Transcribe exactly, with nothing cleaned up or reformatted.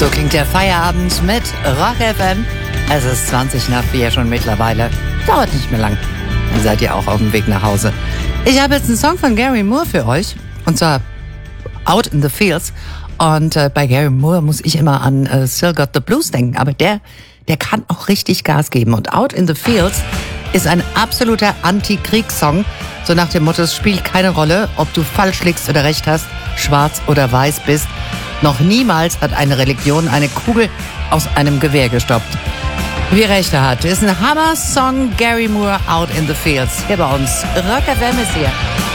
So klingt der Feierabend mit Rock F M. Es ist zwanzig nach vier schon mittlerweile. Dauert nicht mehr lang. Dann seid ihr auch auf dem Weg nach Hause. Ich habe jetzt einen Song von Gary Moore für euch. Und zwar Out in the Fields. Und äh, bei Gary Moore muss ich immer an äh, Still Got the Blues denken. Aber der, der kann auch richtig Gas geben. Und Out in the Fields ist ein absoluter Anti-Kriegssong. So nach dem Motto, es spielt keine Rolle, ob du falsch liegst oder recht hast, schwarz oder weiß bist. Noch niemals hat eine Religion eine Kugel aus einem Gewehr gestoppt. Wie Rechte hat. Ist ein Hammer-Song, Gary Moore, Out in the Fields. Hier bei uns. Rock F M ist hier.